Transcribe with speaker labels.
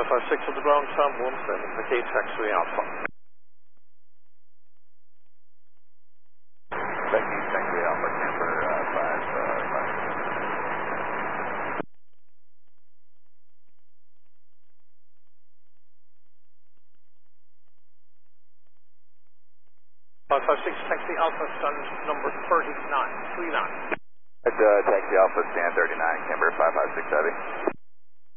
Speaker 1: 556 on the ground, Tom 17, vacate taxiway Alpha.
Speaker 2: Vacate taxiway Alpha, camber
Speaker 1: 556, taxi Alpha, stand number 39, 39.
Speaker 2: Taxi Alpha, stand 39, camber 556 Heavy.